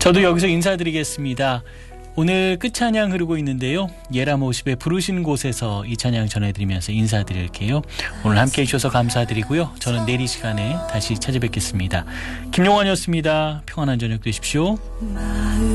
저도 여기서 인사드리겠습니다. 오늘 끝찬양 흐르고 있는데요. 예라모십에 부르신 곳에서 이 찬양 전해드리면서 인사드릴게요. 오늘 함께해 주셔서 감사드리고요. 저는 내일 이 시간에 다시 찾아뵙겠습니다. 김용환이었습니다. 평안한 저녁 되십시오.